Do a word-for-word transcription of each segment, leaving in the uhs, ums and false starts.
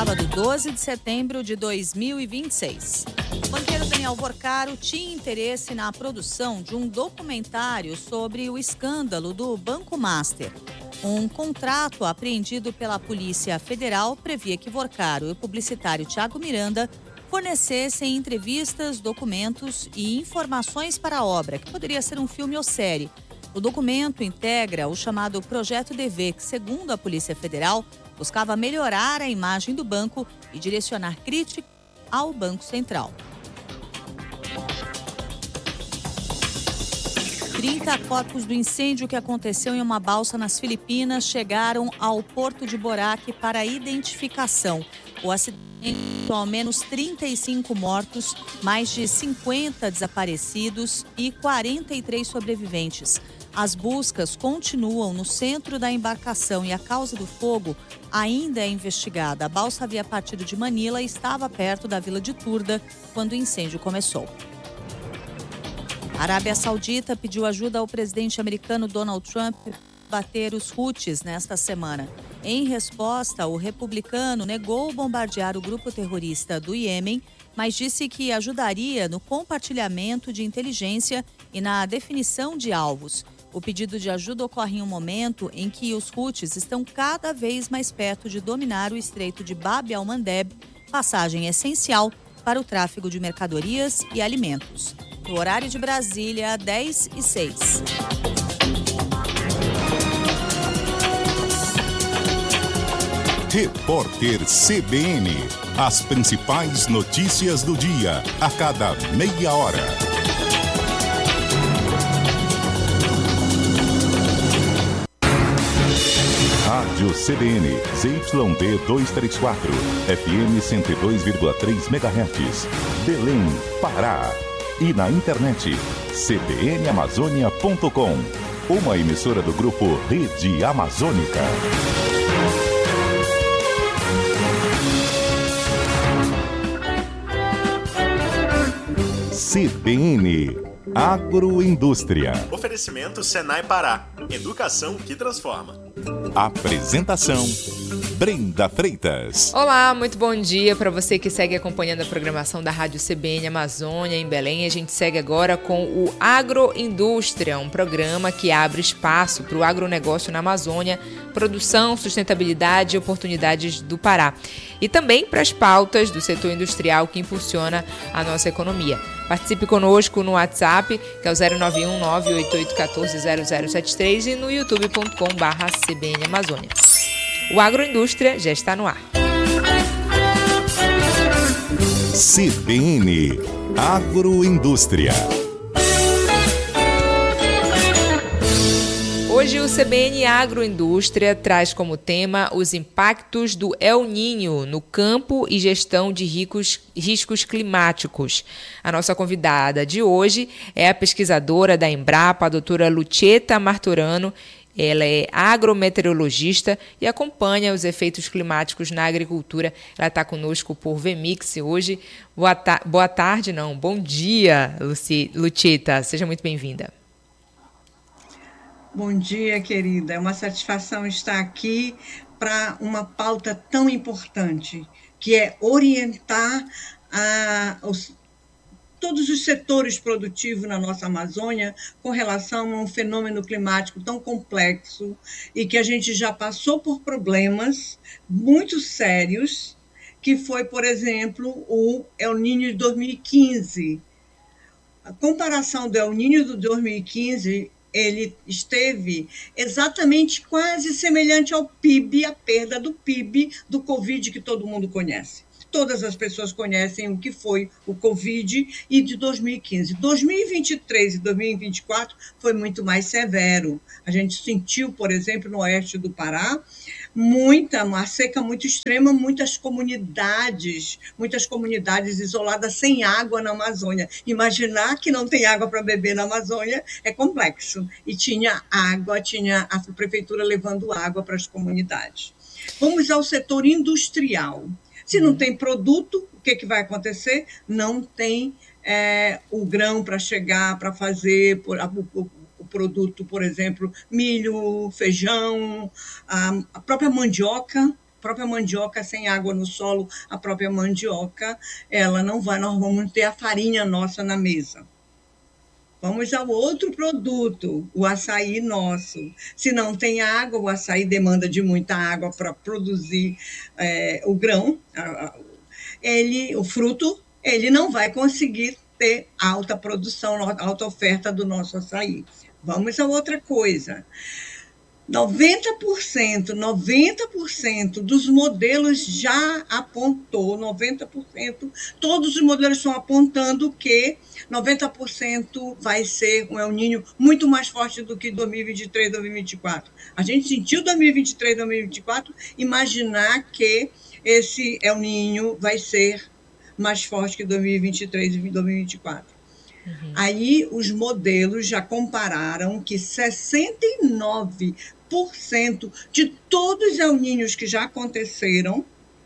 sábado, doze de setembro de dois mil e vinte e seis. O banqueiro Daniel Vorcaro tinha interesse na produção de um documentário sobre o escândalo do Banco Master. Um contrato apreendido pela Polícia Federal previa que Vorcaro e o publicitário Thiago Miranda fornecessem entrevistas, documentos e informações para a obra, que poderia ser um filme ou série. O documento integra o chamado Projeto D V, que, segundo a Polícia Federal, buscava melhorar a imagem do banco e direcionar crítica ao Banco Central. trinta corpos do incêndio que aconteceu em uma balsa nas Filipinas chegaram ao porto de Boracay para identificação. O acidente com ao menos trinta e cinco mortos, mais de cinquenta desaparecidos e quarenta e três sobreviventes. As buscas continuam no centro da embarcação e a causa do fogo ainda é investigada. A balsa havia partido de Manila e estava perto da vila de Turda quando o incêndio começou. A Arábia Saudita pediu ajuda ao presidente americano Donald Trump para bater os Houthis nesta semana. Em resposta, o republicano negou bombardear o grupo terrorista do Iêmen, mas disse que ajudaria no compartilhamento de inteligência e na definição de alvos. O pedido de ajuda ocorre em um momento em que os Houthis estão cada vez mais perto de dominar o estreito de Bab el-Mandeb, passagem essencial para o tráfego de mercadorias e alimentos. No horário de Brasília, dez e seis. Repórter C B N. As principais notícias do dia, a cada meia hora. Rádio C B N, Z Y D duzentos e trinta e quatro, F M cento e dois vírgula três megahertz, Belém, Pará. E na internet, c b n amazônia ponto com, uma emissora do grupo Rede Amazônica. C B N Agroindústria. Oferecimento Senai Pará. Educação que transforma. Apresentação: Brenda Freitas. Olá, muito bom dia para você que segue acompanhando a programação da Rádio C B N Amazônia em Belém. A gente segue agora com o Agroindústria, um programa que abre espaço para o agronegócio na Amazônia, produção, sustentabilidade e oportunidades do Pará. E também para as pautas do setor industrial que impulsiona a nossa economia. Participe conosco no WhatsApp, que é o zero nove um nove oito oito um quatro zero zero sete três, e no youtube ponto com barra C B N Amazônia. O Agroindústria já está no ar. C B N Agroindústria. Hoje o C B N Agroindústria traz como tema os impactos do El Niño no campo e gestão de ricos, riscos climáticos. A nossa convidada de hoje é a pesquisadora da Embrapa, a doutora Lucheta Martorano. Ela é agrometeorologista e acompanha os efeitos climáticos na agricultura. Ela está conosco por Vemix hoje. Boa, ta- boa tarde, não, bom dia, Luci- Lucheta. Seja muito bem-vinda. Bom dia, querida. É uma satisfação estar aqui para uma pauta tão importante, que é orientar a, os, todos os setores produtivos na nossa Amazônia com relação a um fenômeno climático tão complexo e que a gente já passou por problemas muito sérios, que foi, por exemplo, o El Niño de dois mil e quinze. A comparação do El Niño de dois mil e quinze, ele esteve exatamente quase semelhante ao P I B, a perda do P I B do Covid que todo mundo conhece. Todas as pessoas conhecem o que foi o Covid e de dois mil e quinze. dois mil e vinte e três e dois mil e vinte e quatro foi muito mais severo. A gente sentiu, por exemplo, no oeste do Pará, muita, uma seca muito extrema, muitas comunidades, muitas comunidades isoladas sem água na Amazônia. Imaginar que não tem água para beber na Amazônia é complexo. E tinha água, tinha a prefeitura levando água para as comunidades. Vamos ao setor industrial. Se não tem produto, o que, que vai acontecer? Não tem é, o grão para chegar, para fazer por, a, o, o produto, por exemplo, milho, feijão, a, a própria mandioca, própria mandioca sem água no solo, a própria mandioca, ela não vai, nós vamos ter a farinha nossa na mesa. Vamos ao outro produto, o açaí nosso. Se não tem água, o açaí demanda de muita água para produzir é, o grão, ele, o fruto, ele não vai conseguir ter alta produção, alta oferta do nosso açaí. Vamos a outra coisa. noventa por cento, noventa por cento dos modelos já apontou, noventa por cento, todos os modelos estão apontando que noventa por cento vai ser um El Niño muito mais forte do que dois mil e vinte e três, dois mil e vinte e quatro. A gente sentiu dois mil e vinte e três, dois mil e vinte e quatro, imaginar que esse El Niño vai ser mais forte que dois mil e vinte e três e dois mil e vinte e quatro. Uhum. Aí os modelos já compararam que sessenta e nove por cento de todos os El Niños que já aconteceram,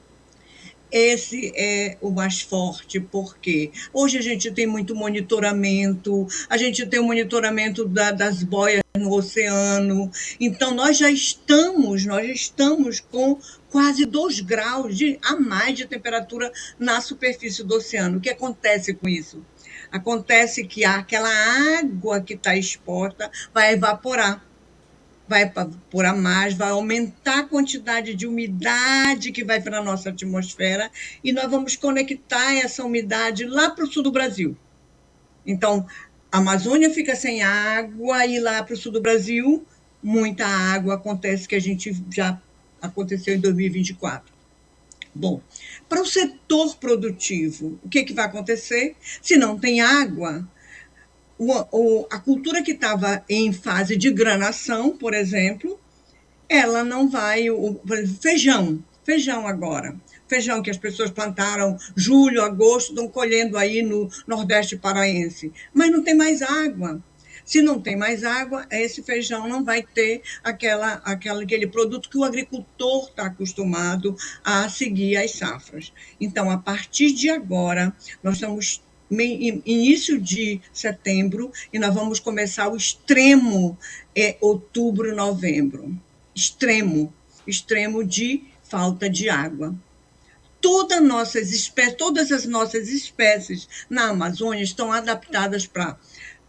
esse é o mais forte, porque hoje a gente tem muito monitoramento, a gente tem o monitoramento da, das boias no oceano, então nós já estamos, nós já estamos com quase dois graus de, a mais de temperatura na superfície do oceano. O que acontece com isso? Acontece que aquela água que está exposta vai evaporar, vai evaporar mais, vai aumentar a quantidade de umidade que vai para a nossa atmosfera e nós vamos conectar essa umidade lá para o sul do Brasil. Então, a Amazônia fica sem água e lá para o sul do Brasil, muita água acontece, que a gente já aconteceu em dois mil e vinte e quatro. Bom, para o setor produtivo, o que, que vai acontecer? Se não tem água, o, o, a cultura que estava em fase de granação, por exemplo, ela não vai... O, feijão, feijão agora. Feijão que as pessoas plantaram julho, agosto, estão colhendo aí no Nordeste paraense. Mas não tem mais água. Se não tem mais água, esse feijão não vai ter aquela, aquela, aquele produto que o agricultor está acostumado a seguir as safras. Então, a partir de agora, nós estamos no início de setembro e nós vamos começar o extremo é, outubro, novembro. Extremo, extremo de falta de água. Todas, nossas espécies, todas as nossas espécies na Amazônia estão adaptadas para...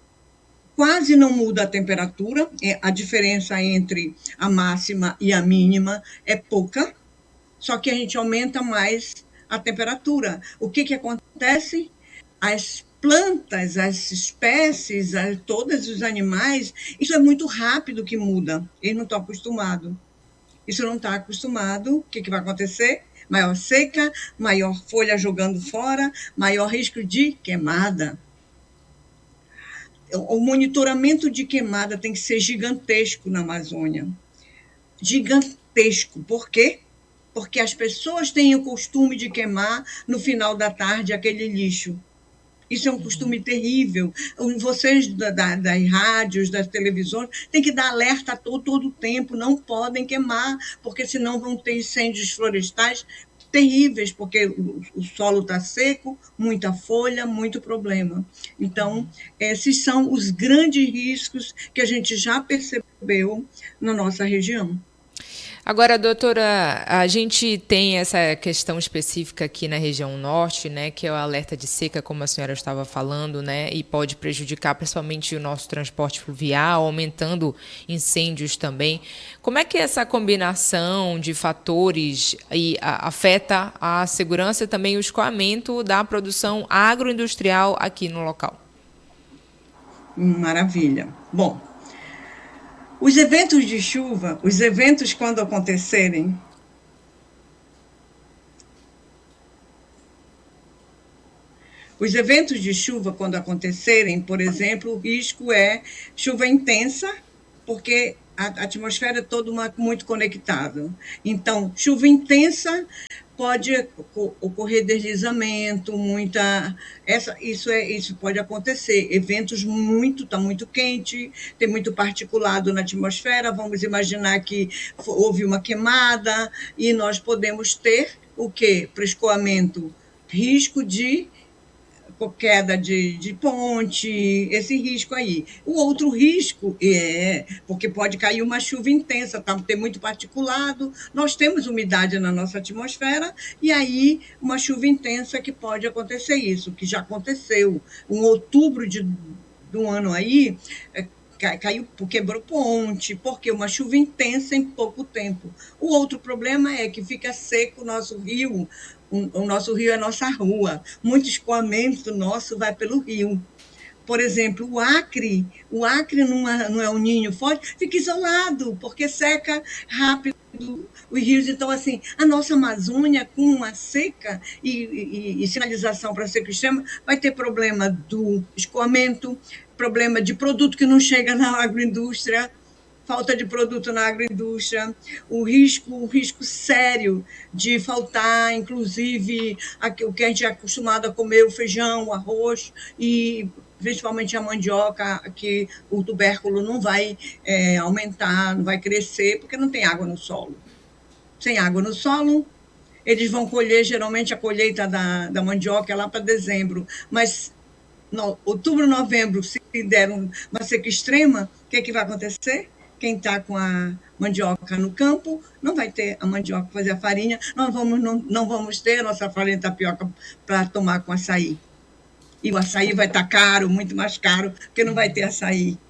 Quase não muda a temperatura, a diferença entre a máxima e a mínima é pouca, só que a gente aumenta mais a temperatura. O que, que acontece? As plantas, as espécies, as, todos os animais, isso é muito rápido que muda, eles não estão acostumados. Isso não está acostumado, o que, que vai acontecer? Maior seca, maior folha jogando fora, maior risco de queimada. O monitoramento de queimada tem que ser gigantesco na Amazônia. Gigantesco. Por quê? Porque as pessoas têm o costume de queimar no final da tarde aquele lixo. Isso é um costume terrível. Vocês da, da, das rádios, das televisões, têm que dar alerta todo, todo o tempo. Não podem queimar, porque senão vão ter incêndios florestais terríveis, porque o, o solo está seco, muita folha, muito problema. Então, esses são os grandes riscos que a gente já percebeu na nossa região. Agora, doutora, a gente tem essa questão específica aqui na região norte, né, que é o alerta de seca, como a senhora estava falando, né, e pode prejudicar principalmente o nosso transporte fluvial, aumentando incêndios também. Como é que essa combinação de fatores aí afeta a segurança e também o escoamento da produção agroindustrial aqui no local? Maravilha. Bom, os eventos de chuva, os eventos quando acontecerem, os eventos de chuva quando acontecerem, por exemplo, o risco é chuva intensa, porque a atmosfera é toda uma, muito conectada. Então, chuva intensa pode ocorrer deslizamento, muita... Essa, isso, é, isso pode acontecer. Eventos muito... Está muito quente, tem muito particulado na atmosfera, vamos imaginar que houve uma queimada e nós podemos ter o quê? Para escoamento, risco de queda de, de ponte, esse risco aí. O outro risco é porque pode cair uma chuva intensa, tá? Tem muito particulado, nós temos umidade na nossa atmosfera, e aí uma chuva intensa que pode acontecer isso, que já aconteceu. Em outubro de, de um ano aí, caiu, quebrou ponte, porque uma chuva intensa em pouco tempo. O outro problema é que fica seco o nosso rio. O nosso rio é nossa rua. Muito escoamento nosso vai pelo rio. Por exemplo, o Acre, o Acre não é, não é um ninho forte, fica isolado, porque seca rápido os rios. Então, assim, a nossa Amazônia, com uma seca e, e, e sinalização para seca extrema, vai ter problema do escoamento, problema de produto que não chega na agroindústria, falta de produto na agroindústria, o risco, o risco sério de faltar, inclusive, o que a gente é acostumado a comer, o feijão, o arroz, e principalmente a mandioca, que o tubérculo não vai é, aumentar, não vai crescer, porque não tem água no solo. Sem água no solo, eles vão colher, geralmente, a colheita da, da mandioca é lá para dezembro, mas no, outubro, novembro, se der uma seca extrema, o que, é que vai acontecer? Quem está com a mandioca no campo não vai ter a mandioca para fazer a farinha, nós vamos, não, não vamos ter a nossa farinha de tapioca para tomar com açaí. E o açaí vai estar tá caro, muito mais caro, porque não vai ter açaí.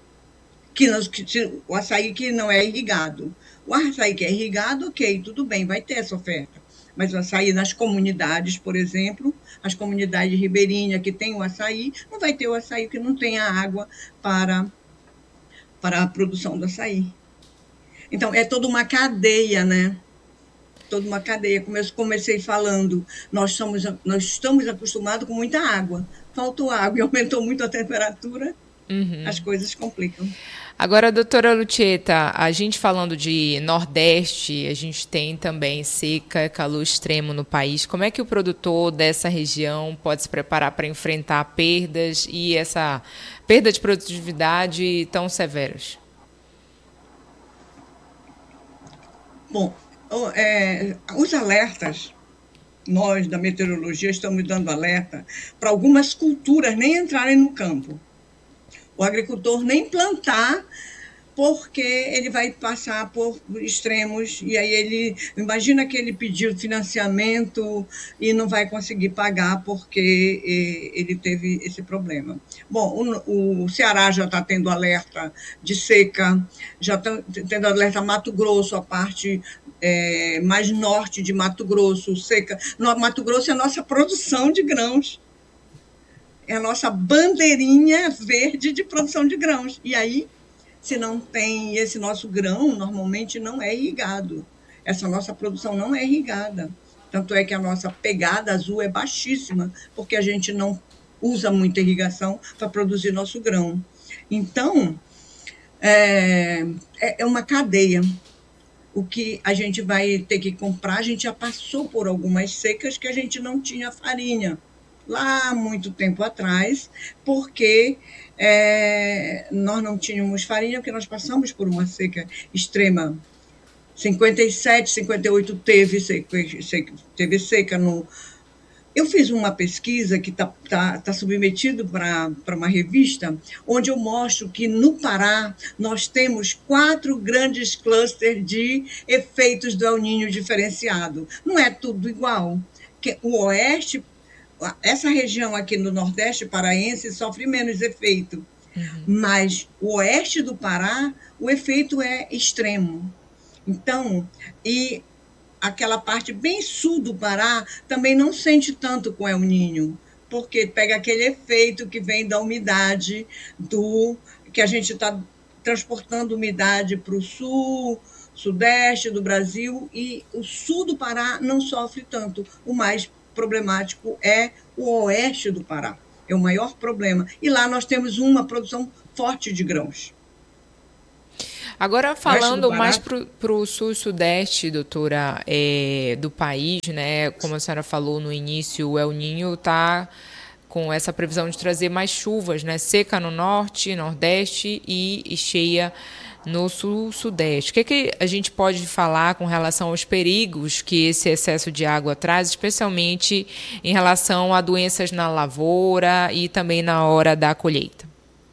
Que não, que, o açaí que não é irrigado. O açaí que é irrigado, ok, tudo bem, vai ter essa oferta. Mas o açaí nas comunidades, por exemplo, as comunidades ribeirinhas que tem o açaí, não vai ter o açaí que não tem a água para... para a produção do açaí. Então, é toda uma cadeia, né? Toda uma cadeia. Como eu comecei falando, nós, somos, nós estamos acostumados com muita água. Faltou água e aumentou muito a temperatura, uhum. As coisas complicam. Agora, doutora Lucieta, a gente falando de Nordeste, a gente tem também seca, calor extremo no país. Como é que o produtor dessa região pode se preparar para enfrentar perdas e essa perda de produtividade tão severas? Bom, é, os alertas, nós da meteorologia estamos dando alerta para algumas culturas nem entrarem no campo. O agricultor nem plantar, porque ele vai passar por extremos, e aí ele, imagina que ele pediu financiamento e não vai conseguir pagar porque ele teve esse problema. Bom, o, o Ceará já está tendo alerta de seca, já está tendo alerta Mato Grosso, a parte é, mais norte de Mato Grosso, seca. No, Mato Grosso é a nossa produção de grãos. É a nossa bandeirinha verde de produção de grãos. E aí, se não tem esse nosso grão, normalmente não é irrigado. Essa nossa produção não é irrigada. Tanto é que a nossa pegada azul é baixíssima, porque a gente não usa muita irrigação para produzir nosso grão. Então, é, é uma cadeia. O que a gente vai ter que comprar, a gente já passou por algumas secas que a gente não tinha farinha. Lá muito tempo atrás, porque é, nós não tínhamos farinha, porque nós passamos por uma seca extrema. cinquenta e sete, cinquenta e oito teve seca, teve seca no... Eu fiz uma pesquisa que está tá, tá submetido para uma revista, onde eu mostro que no Pará nós temos quatro grandes clusters de efeitos do El Niño diferenciado. Não é tudo igual. Que o oeste, essa região aqui no Nordeste paraense sofre menos efeito, uhum. Mas o oeste do Pará, o efeito é extremo. Então, e aquela parte bem sul do Pará também não sente tanto com El Niño, porque pega aquele efeito que vem da umidade, do que a gente está transportando umidade para o sul, sudeste do Brasil, e o sul do Pará não sofre tanto. O mais problemático é o oeste do Pará, é o maior problema. E lá nós temos uma produção forte de grãos. Agora, falando mais para o sul e sudeste, doutora, é, do país, né? Como a senhora falou no início, o El Niño está com essa previsão de trazer mais chuvas, né? Seca no norte, nordeste e, e cheia no sul-sudeste. O que, é que a gente pode falar com relação aos perigos que esse excesso de água traz, especialmente em relação a doenças na lavoura e também na hora da colheita?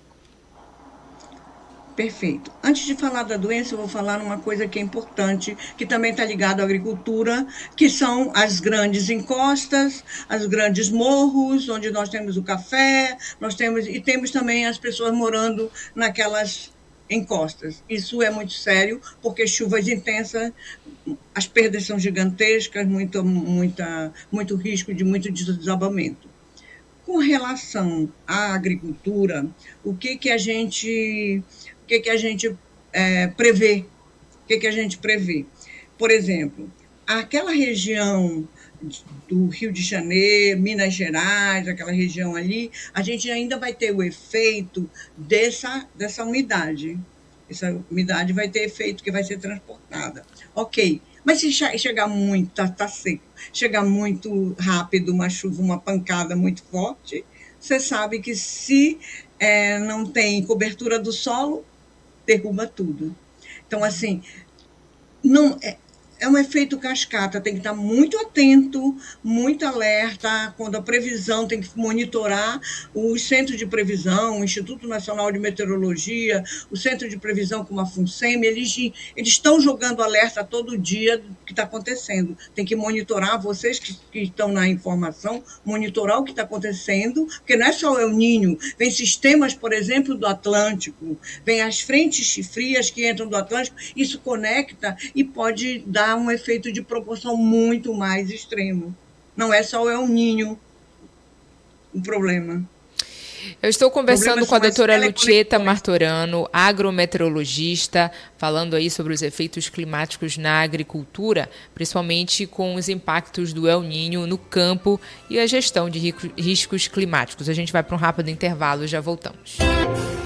Perfeito. Antes de falar da doença, eu vou falar uma coisa que é importante, que também está ligada à agricultura, que são as grandes encostas, as grandes morros, onde nós temos o café, nós temos e temos também as pessoas morando naquelas encostas. Isso é muito sério, porque chuvas intensas, as perdas são gigantescas, muito, muita, muito risco de muito desabamento. Com relação à agricultura, o que, que a gente... O que, que a gente é, prevê? O que, que a gente prevê? Por exemplo, aquela região do Rio de Janeiro, Minas Gerais, aquela região ali, a gente ainda vai ter o efeito dessa, dessa umidade. Essa umidade vai ter efeito que vai ser transportada. Ok, mas se chegar muito, tá, tá seco, chegar muito rápido, uma chuva, uma pancada muito forte, você sabe que se é, não tem cobertura do solo, derruba tudo. Então, assim, não, é, é um efeito cascata, tem que estar muito atento, muito alerta, quando a previsão tem que monitorar os centros de previsão, o Instituto Nacional de Meteorologia, o Centro de Previsão como a FUNSEMI, eles, eles estão jogando alerta todo dia do que está acontecendo. Tem que monitorar, vocês que, que estão na informação, monitorar o que está acontecendo, porque não é só o El Niño, vem sistemas, por exemplo, do Atlântico, vem as frentes frias que entram do Atlântico, isso conecta e pode dar um efeito de proporção muito mais extremo. Não é só o El Niño o problema. Eu estou conversando com a doutora Lucieta Martorano, agrometeorologista, falando aí sobre os efeitos climáticos na agricultura, principalmente com os impactos do El Niño no campo e a gestão de riscos climáticos. A gente vai para um rápido intervalo e já voltamos.